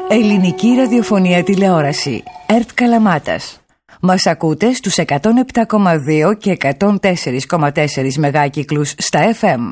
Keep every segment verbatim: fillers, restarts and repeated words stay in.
Ελληνική ραδιοφωνία τηλεόραση. ΕΡΤ Καλαμάτας. Μας ακούτε στους εκατόν επτά κόμμα δύο και εκατόν τέσσερα κόμμα τέσσερα μεγάκυκλους στα εφ εμ.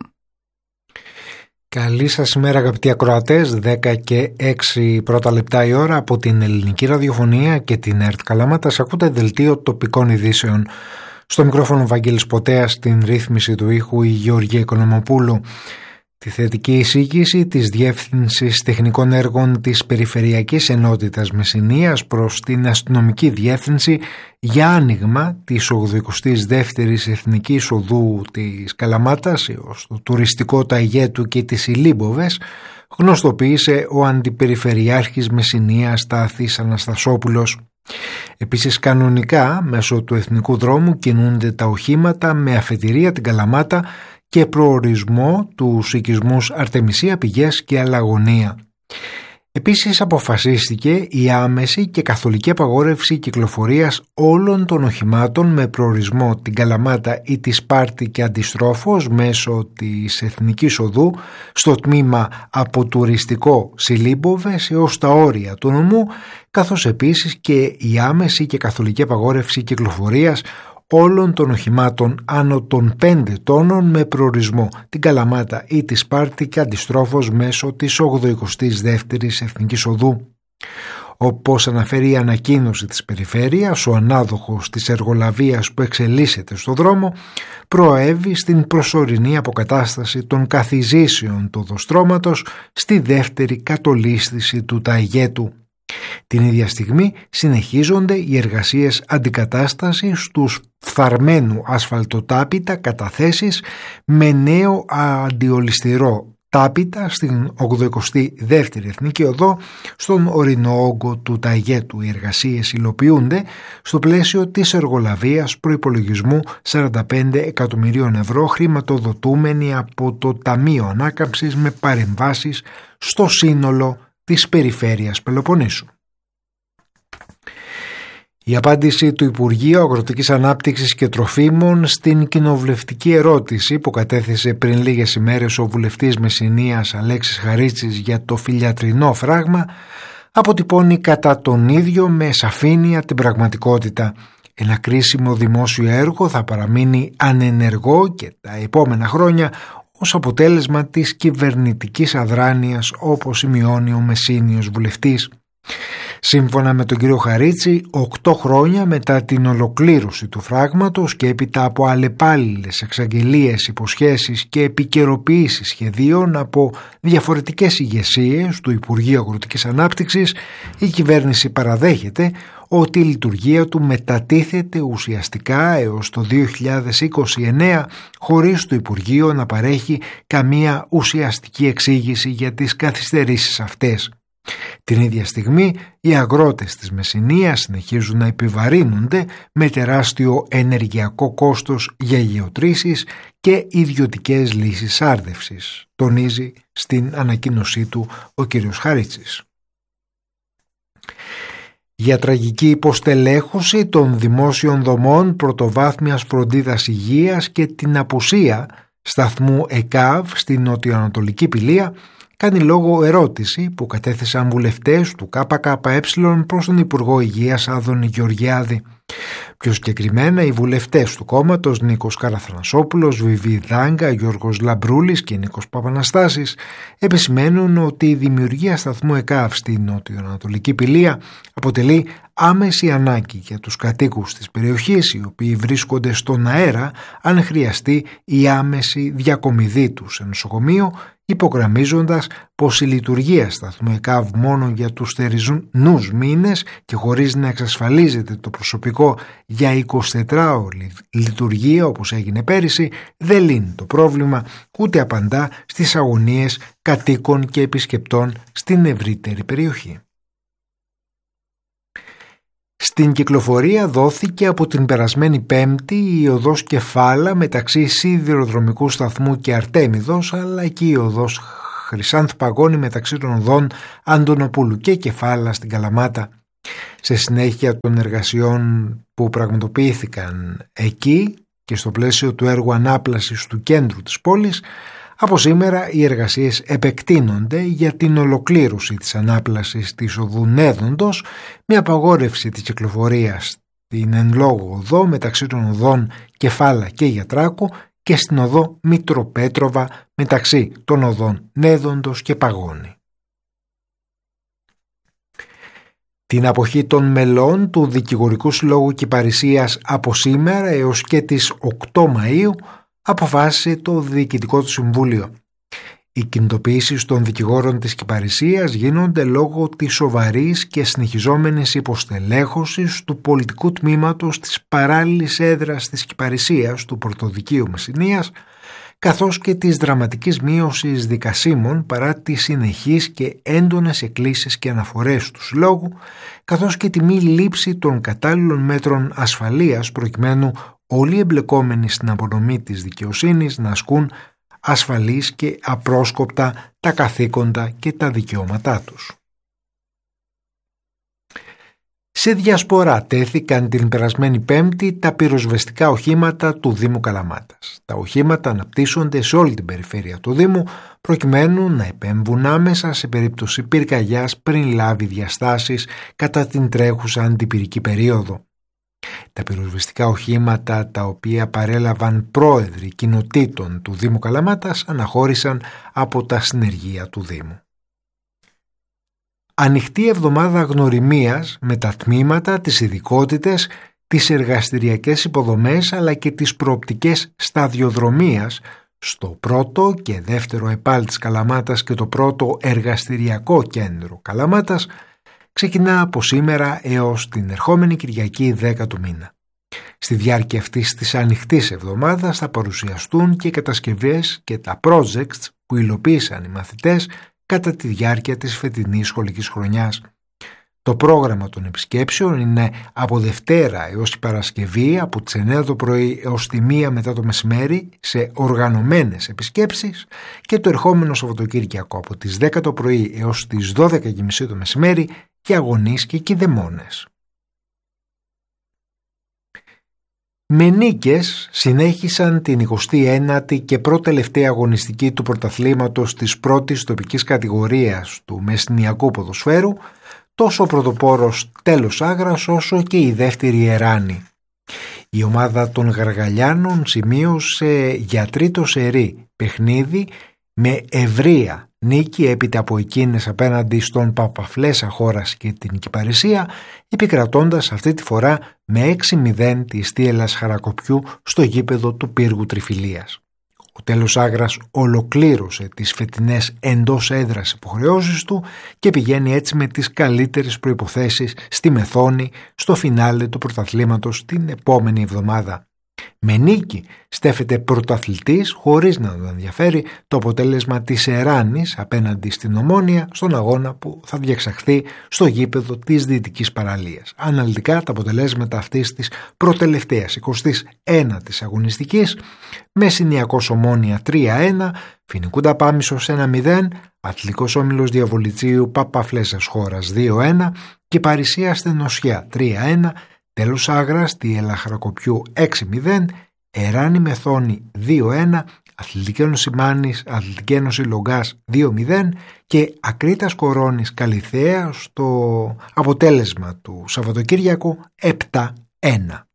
Καλή σας ημέρα αγαπητοί ακροατές, δέκα και έξι πρώτα λεπτά η ώρα από την Ελληνική Ραδιοφωνία και την ΕΡΤ Καλαμάτας. Ακούτε δελτίο τοπικών ειδήσεων. Στο μικρόφωνο Βαγγέλης Ποτέας, στην ρύθμιση του ήχου η Γεωργία Οικονομοπούλου. Τη θετική εισήγηση της Διεύθυνσης Τεχνικών Έργων της Περιφερειακής Ενότητας Μεσσηνίας προς την Αστυνομική Διεύθυνση για άνοιγμα της ογδοηκοστής δεύτερης Εθνικής Οδού της Καλαμάτας έως το τουριστικό Ταγέτου και τις Ηλίμποβες, γνωστοποίησε ο Αντιπεριφερειάρχης Μεσσηνίας Στάθης Αναστασόπουλος. Επίσης, κανονικά μέσω του εθνικού δρόμου κινούνται τα οχήματα με αφετηρία την Καλαμάτα και προορισμό τους οικισμούς Αρτεμισία, Πηγές και Αλλαγωνία. Επίσης αποφασίστηκε η άμεση και καθολική απαγόρευση κυκλοφορίας όλων των οχημάτων με προορισμό την Καλαμάτα ή τη Σπάρτη και αντιστρόφως μέσω της Εθνικής Οδού στο τμήμα από τουριστικό Σιλίμποβες έως τα όρια του νομού, καθώς επίσης και η άμεση και καθολική απαγόρευση κυκλοφορίας όλων των οχημάτων άνω των πέντε τόνων με προορισμό την Καλαμάτα ή τη Σπάρτη και αντιστρόφως μέσω της ογδοηκοστής δεύτερης Εθνικής Οδού. Όπως αναφέρει η ανακοίνωση της Περιφέρειας, ο ανάδοχος της εργολαβίας που εξελίσσεται στο δρόμο προέβη στην προσωρινή αποκατάσταση των καθιζήσεων του οδοστρώματος στη δεύτερη κατολίσθηση του Ταγέτου. Την ίδια στιγμή συνεχίζονται οι εργασίες αντικατάστασης τους φθαρμένου ασφαλτοτάπητα καταθέσεις με νέο αντιολισθηρό τάπητα στην ογδοηκοστή δεύτερη Εθνική Οδό στον ορεινό όγκο του Ταγέτου. Οι εργασίες υλοποιούνται στο πλαίσιο της εργολαβίας προϋπολογισμού σαράντα πέντε εκατομμυρίων ευρώ χρηματοδοτούμενη από το Ταμείο Ανάκαμψης με παρεμβάσεις στο σύνολο της Περιφέρειας Πελοποννήσου. Η απάντηση του Υπουργείου Αγροτικής Ανάπτυξης και Τροφίμων στην κοινοβουλευτική ερώτηση που κατέθεσε πριν λίγες ημέρες ο βουλευτής Μεσσηνίας Αλέξης Χαρίτσης για το φιλιατρινό φράγμα αποτυπώνει κατά τον ίδιο με σαφήνεια την πραγματικότητα. Ένα κρίσιμο δημόσιο έργο θα παραμείνει ανενεργό και τα επόμενα χρόνια ως αποτέλεσμα της κυβερνητικής αδράνειας, όπως σημειώνει ο Μεσσήνιος βουλευτής. Σύμφωνα με τον κύριο Χαρίτση, οκτώ χρόνια μετά την ολοκλήρωση του φράγματος και έπειτα από αλλεπάλληλες εξαγγελίες, υποσχέσεις και επικαιροποιήσεις σχεδίων από διαφορετικές ηγεσίες του Υπουργείου Αγροτικής Ανάπτυξης, η κυβέρνηση παραδέχεται ότι η λειτουργία του μετατίθεται ουσιαστικά έως το δύο χιλιάδες είκοσι εννέα χωρίς το Υπουργείο να παρέχει καμία ουσιαστική εξήγηση για τις καθυστερήσεις αυτές. Την ίδια στιγμή οι αγρότες της Μεσσηνίας συνεχίζουν να επιβαρύνονται με τεράστιο ενεργειακό κόστος για γεωτρήσεις και ιδιωτικές λύσεις άρδευσης, τονίζει στην ανακοίνωσή του ο κ. Χαρίτσης. Για τραγική υποστελέχωση των δημόσιων δομών πρωτοβάθμιας φροντίδας υγείας και την απουσία σταθμού ΕΚΑΒ στην νοτιοανατολική Πηλία, κάνει λόγο ερώτηση που κατέθεσαν βουλευτές του ΚΚΕ προς τον Υπουργό Υγείας Άδωνη Γεωργιάδη. Πιο συγκεκριμένα, οι βουλευτές του κόμματος Νίκος Καραθανασόπουλος, Βιβί Δάγκα, Γιώργος Λαμπρούλης και Νίκος Παπαναστάσης επισημαίνουν ότι η δημιουργία σταθμού ΕΚΑΒ στη νοτιοανατολική Πηλία αποτελεί άμεση ανάγκη για τους κατοίκους της περιοχής, οι οποίοι βρίσκονται στον αέρα αν χρειαστεί η άμεση διακομιδή τους σε νοσοκομείο, υπογραμμίζοντας πως η λειτουργία σταθμού ΕΚΑΒ μόνο για τους θερινούς μήνες και χωρίς να εξασφαλίζεται το προσωπικό για εικοσιτετράωρη λειτουργία όπως έγινε πέρυσι δεν λύνει το πρόβλημα, ούτε απαντά στις αγωνίες κατοίκων και επισκεπτών στην ευρύτερη περιοχή. Στην κυκλοφορία δόθηκε από την περασμένη Πέμπτη η οδός Κεφάλα μεταξύ Σιδηροδρομικού Σταθμού και Αρτέμιδος, αλλά και η οδός Χρυσάνθου Παγώνη μεταξύ των οδών Αντωνοπούλου και Κεφάλα στην Καλαμάτα. Σε συνέχεια των εργασιών που πραγματοποιήθηκαν εκεί και στο πλαίσιο του έργου ανάπλασης του κέντρου της πόλης, Από σήμερα οι εργασίες επεκτείνονται για την ολοκλήρωση της ανάπλασης της οδού Νέδοντος με απαγόρευση της κυκλοφορίας στην εν λόγω οδό μεταξύ των οδών Κεφάλα και Γιατράκου και στην οδό Μητροπέτροβα μεταξύ των οδών Νέδοντος και Παγώνη. Την αποχή των μελών του Δικηγορικού Συλλόγου Κυπαρισίας από σήμερα έως και τις οκτώ Μαΐου αποφάσισε το Διοικητικό του Συμβούλιο. Οι κινητοποιήσεις των δικηγόρων της Κυπαρισίας γίνονται λόγω της σοβαρής και συνεχιζόμενης υποστελέχωσης του πολιτικού τμήματος της παράλληλης έδρας της Κυπαρισίας του Πρωτοδικείου Μεσσηνίας, καθώς και της δραματικής μείωσης δικασίμων παρά τις συνεχείς και έντονες εκκλήσεις και αναφορές του Συλλόγου, καθώς και τη μη λήψη των κατάλληλων μέτρων ασφαλείας προκειμένου όλοι οι εμπλεκόμενοι στην απονομή της δικαιοσύνης να ασκούν ασφαλείς και απρόσκοπτα τα καθήκοντα και τα δικαιώματά τους. Σε διασπορά τέθηκαν την περασμένη Πέμπτη τα πυροσβεστικά οχήματα του Δήμου Καλαμάτας. Τα οχήματα αναπτύσσονται σε όλη την περιφέρεια του Δήμου προκειμένου να επέμβουν άμεσα σε περίπτωση πυρκαγιάς πριν λάβει διαστάσεις κατά την τρέχουσα αντιπυρική περίοδο. Τα πυροσβεστικά οχήματα, τα οποία παρέλαβαν πρόεδροι κοινοτήτων του Δήμου Καλαμάτας, αναχώρησαν από τα συνεργεία του Δήμου. Ανοιχτή εβδομάδα γνωριμίας με τα τμήματα, τις ειδικότητες, τις εργαστηριακές υποδομές αλλά και τις προοπτικές σταδιοδρομίας στο πρώτο και δεύτερο ΕΠΑΛ της Καλαμάτας και το πρώτο εργαστηριακό κέντρο Καλαμάτας ξεκινά από σήμερα έως την ερχόμενη Κυριακή δέκα του μήνα. Στη διάρκεια αυτής της ανοιχτής εβδομάδας θα παρουσιαστούν και οι κατασκευές και τα projects που υλοποίησαν οι μαθητές κατά τη διάρκεια της φετινής σχολικής χρονιάς. Το πρόγραμμα των επισκέψεων είναι από Δευτέρα έως την Παρασκευή από τις εννιά το πρωί έως τη μία μετά το μεσημέρι σε οργανωμένες επισκέψεις και το ερχόμενο Σαββατοκύριακο από τις δέκα το πρωί έως τις δώδεκα και μισή το μεσημέρι για αγωνείς και κηδεμόνες. Με νίκες συνέχισαν την εικοστή ένατη και προτελευταία αγωνιστική του πρωταθλήματος της πρώτης τοπικής κατηγορίας του Μεσσηνιακού ποδοσφαίρου, τόσο ο πρωτοπόρος Τέλος Άγρας όσο και η δεύτερη Εράνη. Η ομάδα των Γαργαλιάνων σημείωσε για τρίτο σερί παιχνίδι με ευρεία νίκη έπειτα από εκείνες απέναντι στον Παπαφλέσσα Χώρας και την Κυπαρισία, επικρατώντας αυτή τη φορά με έξι μηδέν τη Στίελας Χαρακοπιού στο γήπεδο του Πύργου Τριφυλίας. Ο Τέλος Άγρας ολοκλήρωσε τις φετινές εντός έδρας υποχρεώσεις του και πηγαίνει έτσι με τις καλύτερες προϋποθέσεις στη Μεθόνη στο φινάλε του πρωταθλήματος την επόμενη εβδομάδα. Με νίκη στέφεται πρωταθλητής χωρίς να τον ενδιαφέρει το αποτέλεσμα της Εράνης απέναντι στην Ομόνια στον αγώνα που θα διεξαχθεί στο γήπεδο της Δυτικής Παραλίας. Αναλυτικά τα αποτελέσματα αυτής της προτελευταίας εικοστής ένατης αγωνιστικής: Μεσσηνιακός Ομόνια τρία ένα, Φοινικούντα Πάμισος ένα μηδέν, Αθλητικός Όμιλος Διαβολιτσίου Παπαφλέσσας Χώρας δύο ένα, Κυπαρισία Στενοσιά τρία ένα, Τέλος Άγρας Στίελα Χαρακοπιού έξι μηδέν, Εράνη Μεθόνη δύο ένα, Αθλητική Ένωση Μάνης, Αθλητική Ένωση Λογκάς δύο μηδέν και Ακρίτας Κορώνης Καλιθέα στο αποτέλεσμα του Σαββατοκύριακου επτά ένα.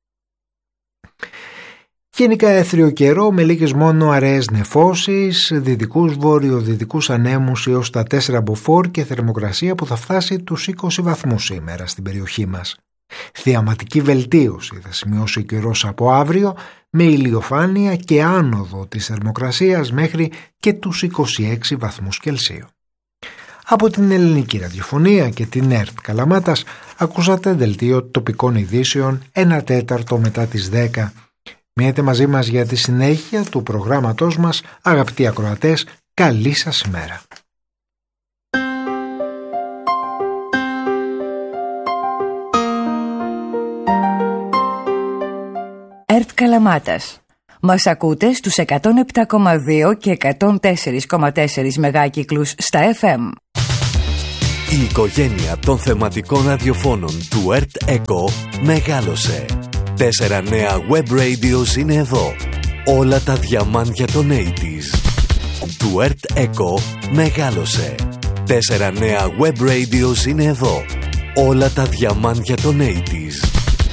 Γενικά έθριο καιρό με λίγες μόνο αραιές νεφώσεις, δυτικούς βορειοδυτικούς ανέμους έως τα τέσσερα μποφόρ και θερμοκρασία που θα φτάσει τους είκοσι βαθμούς σήμερα στην περιοχή μας. Θεαματική βελτίωση θα σημειώσει ο καιρός από αύριο με ηλιοφάνεια και άνοδο της θερμοκρασίας μέχρι και τους είκοσι έξι βαθμούς Κελσίου. Από την Ελληνική Ραδιοφωνία και την ΕΡΤ Καλαμάτας ακούσατε δελτίο τοπικών ειδήσεων ένα τέταρτο μετά τις δέκα. Μείνετε μαζί μας για τη συνέχεια του προγράμματός μας, αγαπητοί ακροατές, καλή σας ημέρα. ΕΡΤ Καλαμάτας. Μας ακούτε στους εκατόν επτά κόμμα δύο και εκατόν τέσσερα κόμμα τέσσερα μεγάκυκλους στα εφ εμ. Η οικογένεια των θεματικών ραδιοφώνων του ΕΡΤ ΕΚΟ μεγάλωσε. Τέσσερα νέα web radios είναι εδώ. Όλα τα διαμάντια των ογδόντα. του ΕΡΤ Echo μεγάλωσε. Τέσσερα νέα web radios είναι εδώ. Όλα τα διαμάντια των ογδόντα.